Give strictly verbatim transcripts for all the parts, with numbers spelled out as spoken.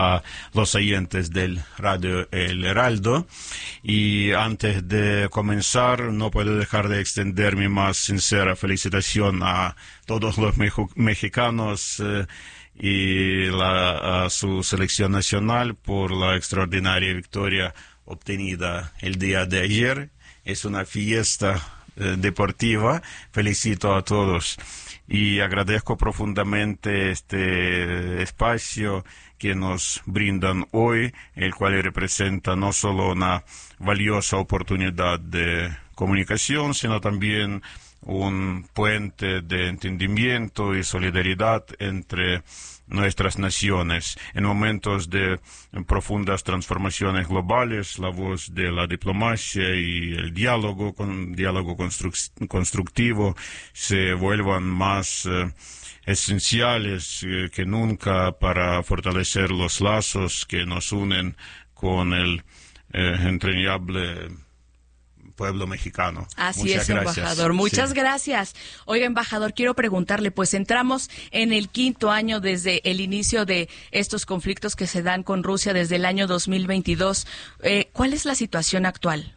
a los oyentes del Radio El Heraldo. Y antes de comenzar, no puedo dejar de extender mi más sincera felicitación a todos los mejo- mexicanos eh, y la, a su selección nacional por la extraordinaria victoria obtenida el día de ayer. Es una fiesta eh, deportiva. Felicito a todos y agradezco profundamente este espacio que nos brindan hoy, el cual representa no solo una valiosa oportunidad de comunicación, sino también un puente de entendimiento y solidaridad entre nuestras naciones. En momentos de profundas transformaciones globales, la voz de la diplomacia y el diálogo, con, diálogo construc- constructivo se vuelvan más eh, esenciales eh, que nunca para fortalecer los lazos que nos unen con el eh, entrañable pueblo mexicano. Así Muchas es, gracias. embajador. Muchas sí. gracias. Oiga, embajador, quiero preguntarle, pues entramos en el quinto año desde el inicio de estos conflictos que se dan con Rusia desde el año dos mil veintidós. Eh, ¿Cuál es la situación actual?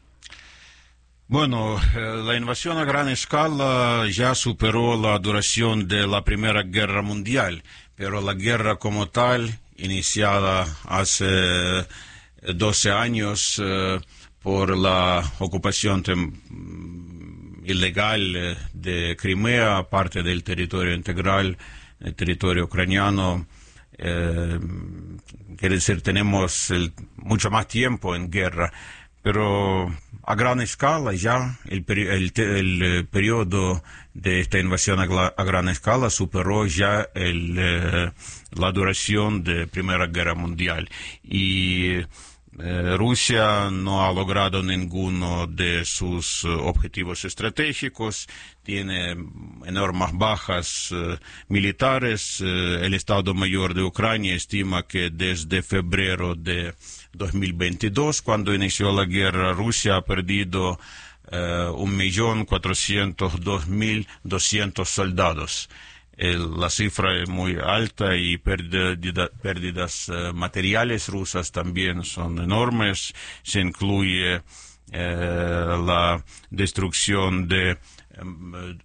Bueno, eh, la invasión a gran escala ya superó la duración de la Primera Guerra Mundial, pero la guerra como tal, iniciada hace doce años, eh, por la ocupación tem- ilegal eh, de Crimea, parte del territorio integral, el territorio ucraniano. Eh, quiere decir, tenemos el, mucho más tiempo en guerra, pero a gran escala ya el, peri- el, te- el, eh, periodo de esta invasión a, gla- a gran escala superó ya el, eh, la duración de Primera Guerra Mundial. Y Eh, Rusia no ha logrado ninguno de sus uh, objetivos estratégicos, tiene enormes bajas uh, militares. Uh, el Estado Mayor de Ucrania estima que desde febrero de dos mil veintidós, cuando inició la guerra, Rusia ha perdido uh, un millón cuatrocientos dos mil doscientos soldados. El, la cifra es muy alta y pérdida, pérdidas uh, materiales rusas también son enormes. Se incluye eh, la destrucción de um,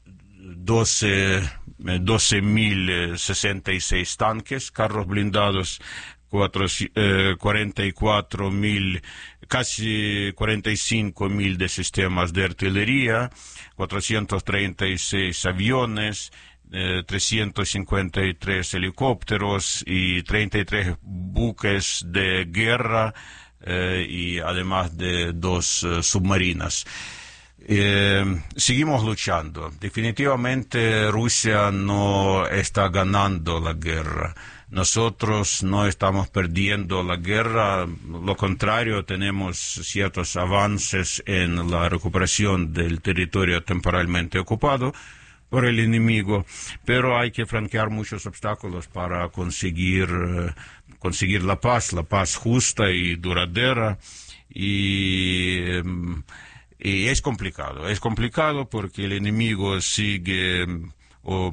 doce mil sesenta y seis tanques, carros blindados, cuatro, eh, cuarenta y cuatro mil, casi cuarenta y cinco mil de sistemas de artillería, cuatrocientos treinta y seis aviones, Eh, trescientos cincuenta y tres helicópteros y treinta y tres buques de guerra eh, y además de dos uh, submarinas. Eh, seguimos luchando. Definitivamente Rusia no está ganando la guerra. Nosotros no estamos perdiendo la guerra, lo contrario, tenemos ciertos avances en la recuperación del territorio temporalmente ocupado por el enemigo, pero hay que franquear muchos obstáculos para conseguir, uh, conseguir la paz, la paz justa y duradera, y, um, y es complicado, es complicado porque el enemigo sigue um, o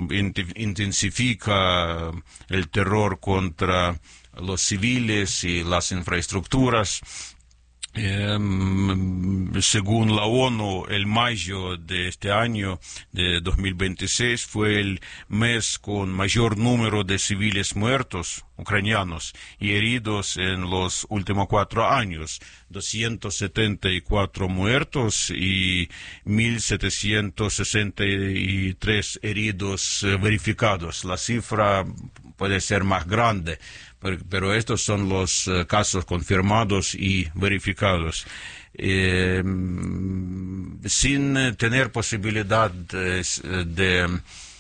intensifica el terror contra los civiles y las infraestructuras. Eh, según la ONU, el mayo de este año, de dos mil veintiséis, fue el mes con mayor número de civiles muertos ucranianos y heridos en los últimos cuatro años. doscientos setenta y cuatro muertos y mil setecientos sesenta y tres heridos eh, verificados. La cifra puede ser más grande, pero, pero estos son los uh, casos confirmados y verificados. Eh, sin eh, tener posibilidad de, de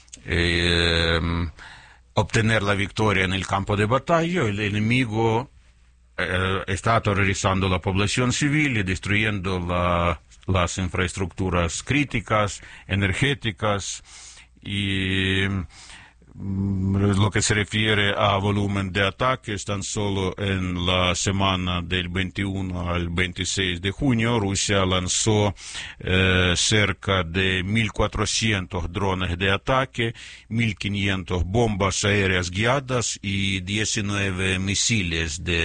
eh, obtener la victoria en el campo de batalla, el enemigo eh, está aterrorizando la población civil y destruyendo la, las infraestructuras críticas, energéticas, y Lo que se refiere a volumen de ataques, tan solo en la semana del veintiuno al veintiséis de junio, Rusia lanzó eh, cerca de mil cuatrocientos drones de ataque, mil quinientas bombas aéreas guiadas y diecinueve misiles de